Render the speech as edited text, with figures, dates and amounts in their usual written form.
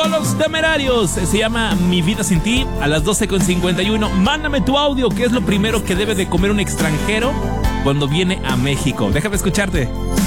Los Temerarios. Se llama Mi Vida Sin Ti. A las 12:51. Mándame tu audio. ¿Qué es lo primero que debe de comer un extranjero cuando viene a México? Déjame escucharte.